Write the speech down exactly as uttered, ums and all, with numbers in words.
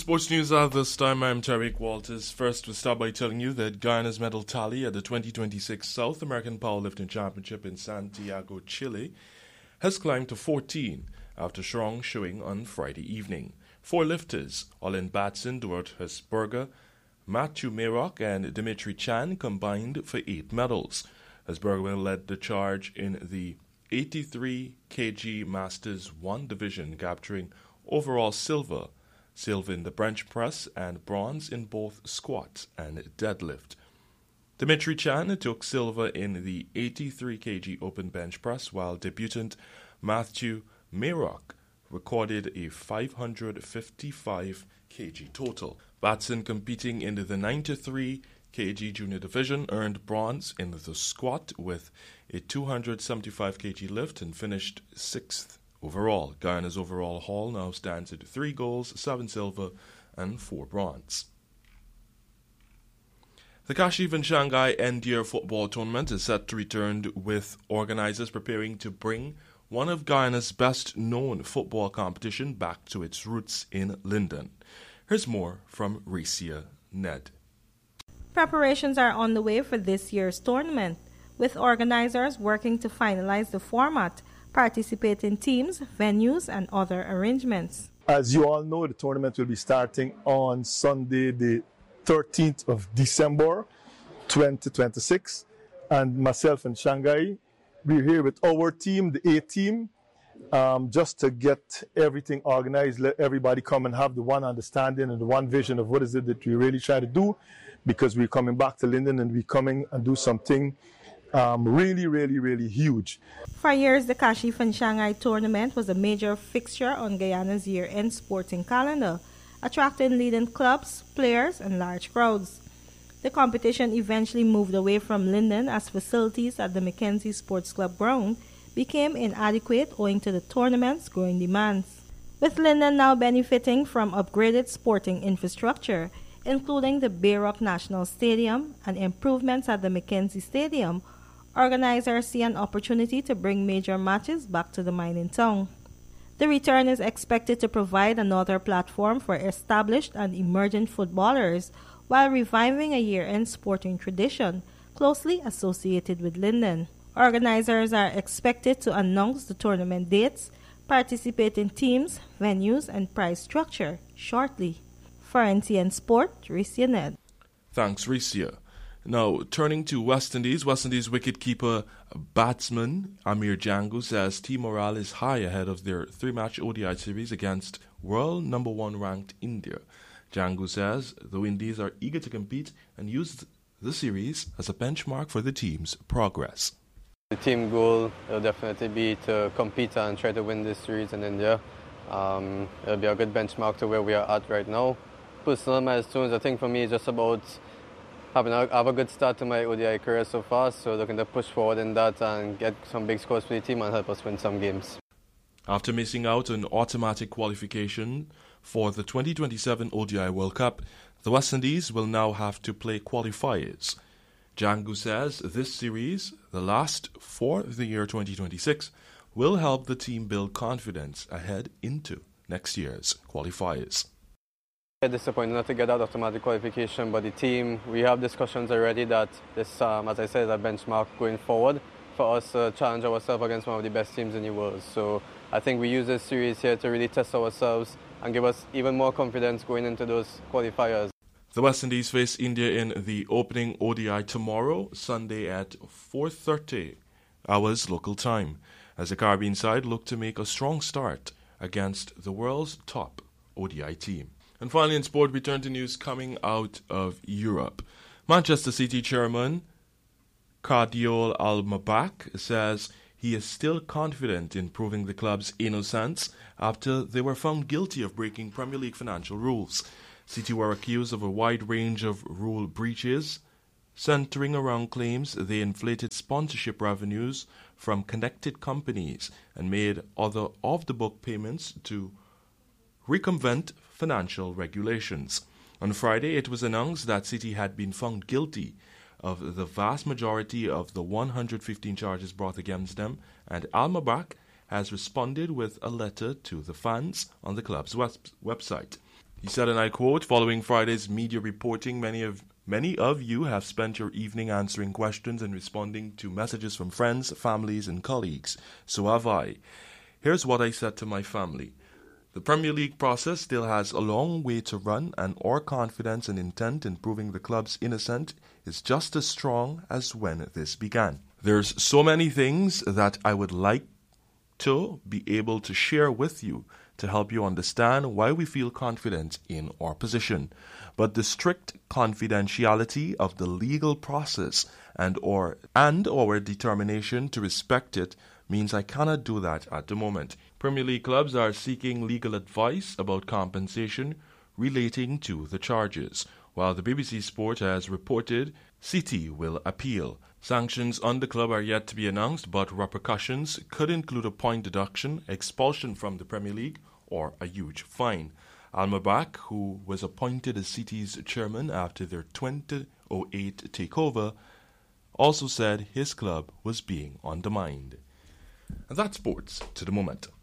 Sports news at this time. I'm Tariq Walters. First, we'll start by telling you that Guyana's medal tally at the twenty twenty-six South American Powerlifting Championship in Santiago, Chile, has climbed to fourteen after strong showing on Friday evening. Four lifters, Olin Batson, Duarte Hesburger, Matthew Mayrock, and Dimitri Chan combined for eight medals. Hesburger led the charge in the eighty-three kilogram Masters one division, capturing overall silver, silver in the bench press, and bronze in both squat and deadlift. Dimitri Chan took silver in the eighty-three kilogram open bench press, while debutant Matthew Mayrock recorded a five hundred fifty-five kilogram total. Batson, competing in the ninety-three kilogram junior division, earned bronze in the squat with a two hundred seventy-five kilogram lift and finished sixth overall. Guyana's overall haul now stands at three golds, seven silver, and four bronze. The Kashif Shanghai End-Year Football Tournament is set to return, with organizers preparing to bring one of Guyana's best-known football competition back to its roots in Linden. Here's more from Ricia Ned. Preparations are on the way for this year's tournament, with organizers working to finalize the format, participating teams, venues, and other arrangements. As you all know, the tournament will be starting on Sunday, the thirteenth of December, twenty twenty-six. And myself and Shanghai, we're here with our team, the A team, um, just to get everything organized, let everybody come and have the one understanding and the one vision of what is it that we really try to do, because we're coming back to Linden and we're coming and do something Um, really, really, really huge. For years, the Kashif and Shanghai tournament was a major fixture on Guyana's year-end sporting calendar, attracting leading clubs, players, and large crowds. The competition eventually moved away from Linden as facilities at the Mackenzie Sports Club ground became inadequate owing to the tournament's growing demands. With Linden now benefiting from upgraded sporting infrastructure, including the Bayrock National Stadium and improvements at the Mackenzie Stadium, organizers see an opportunity to bring major matches back to the mining town. The return is expected to provide another platform for established and emerging footballers while reviving a year-end sporting tradition closely associated with Linden. Organizers are expected to announce the tournament dates, participating teams, venues, and prize structure shortly. For N T N Sport, Ricia Ned. Thanks, Ricia. Now, turning to West Indies, West Indies wicketkeeper batsman Amir Jangu says team morale is high ahead of their three-match O D I series against world number one ranked India. Jangu says the Indies are eager to compete and use the series as a benchmark for the team's progress. The team goal will definitely be to compete and try to win this series in India. Um, it'll be a good benchmark to where we are at right now. Personal milestones, I think for me, is just about having a, have a good start to my O D I career so far, so looking to push forward in that and get some big scores for the team and help us win some games. After missing out on automatic qualification for the twenty twenty-seven O D I World Cup, the West Indies will now have to play qualifiers. Jangu says this series, the last for the year twenty twenty-six, will help the team build confidence ahead into next year's qualifiers. Disappointed not to get that automatic qualification, but the team, we have discussions already that this, um, as I said, is a benchmark going forward for us to challenge ourselves against one of the best teams in the world. So I think we use this series here to really test ourselves and give us even more confidence going into those qualifiers. The West Indies face India in the opening O D I tomorrow, Sunday at four thirty hours local time, as the Caribbean side look to make a strong start against the world's top O D I team. And finally in sport, we turn to news coming out of Europe. Manchester City chairman Khadiol Al-Mabak says he is still confident in proving the club's innocence after they were found guilty of breaking Premier League financial rules. City were accused of a wide range of rule breaches, centering around claims they inflated sponsorship revenues from connected companies and made other off-the-book payments to circumvent financial regulations. On Friday, it was announced that City had been found guilty of the vast majority of the one hundred fifteen charges brought against them, and Al-Mabak has responded with a letter to the fans on the club's web- website. He said, and I quote, "Following Friday's media reporting, many of many of you have spent your evening answering questions and responding to messages from friends, families, and colleagues. So have I. Here's what I said to my family. The Premier League process still has a long way to run, and our confidence and intent in proving the club's innocent is just as strong as when this began. There's so many things that I would like to be able to share with you to help you understand why we feel confident in our position. But the strict confidentiality of the legal process and our, and our determination to respect it means I cannot do that at the moment. Premier League clubs are seeking legal advice about compensation relating to the charges. While the B B C Sport has reported City will appeal. Sanctions on the club are yet to be announced, but repercussions could include a point deduction, expulsion from the Premier League, or a huge fine. Al Mabak, who was appointed as City's chairman after their twenty oh eight takeover, also said his club was being undermined. And that's sports to the moment.